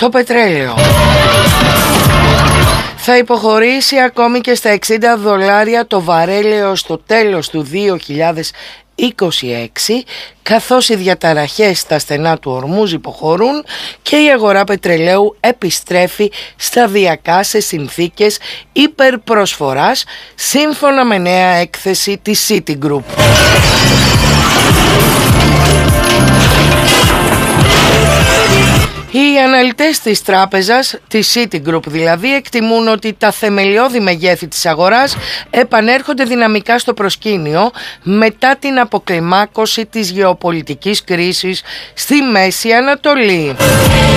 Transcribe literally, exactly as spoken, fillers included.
Το πετρέλαιο θα υποχωρήσει ακόμη και στα εξήντα δολάρια το βαρέλαιο στο τέλος του δύο χιλιάδες είκοσι έξι, καθώς οι διαταραχές στα στενά του Ορμούζ υποχωρούν και η αγορά πετρελαίου επιστρέφει σταδιακά σε συνθήκες υπερπροσφοράς, σύμφωνα με νέα έκθεση της Citigroup. Οι αναλυτές της τράπεζας, της Citigroup δηλαδή, εκτιμούν ότι τα θεμελιώδη μεγέθη της αγοράς επανέρχονται δυναμικά στο προσκήνιο μετά την αποκλιμάκωση της γεωπολιτικής κρίσης στη Μέση Ανατολή.